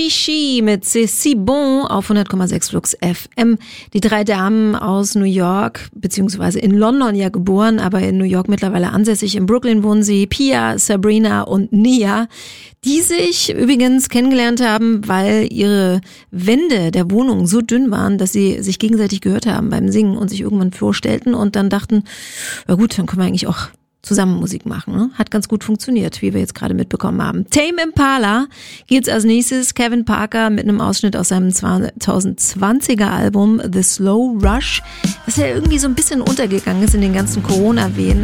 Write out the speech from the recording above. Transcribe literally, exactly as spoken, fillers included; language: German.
She mit C'est si bon auf hundert Komma sechs Flux F M. Die drei Damen aus New York, beziehungsweise in London ja geboren, aber in New York mittlerweile ansässig. In Brooklyn wohnen sie, Pia, Sabrina und Nia, die sich übrigens kennengelernt haben, weil ihre Wände der Wohnung so dünn waren, dass sie sich gegenseitig gehört haben beim Singen und sich irgendwann vorstellten und dann dachten, na gut, dann können wir eigentlich auch zusammen Musik machen. Ne? Hat ganz gut funktioniert, wie wir jetzt gerade mitbekommen haben. Tame Impala geht's als nächstes. Kevin Parker mit einem Ausschnitt aus seinem zwanzig zwanziger Album The Slow Rush, was ja irgendwie so ein bisschen untergegangen ist in den ganzen Corona-Wehen.